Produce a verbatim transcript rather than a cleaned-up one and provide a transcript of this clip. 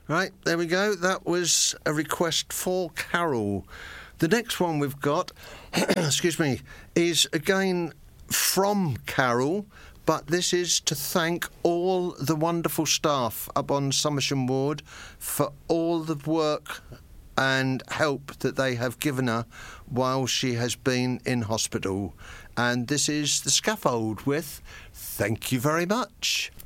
Right, there we go. That was a request for Carol. The next one we've got, excuse me, is again from Carol, but this is to thank all the wonderful staff up on Somersham Ward for all the work and help that they have given her while she has been in hospital. And this is The Scaffold with Thank You Very Much.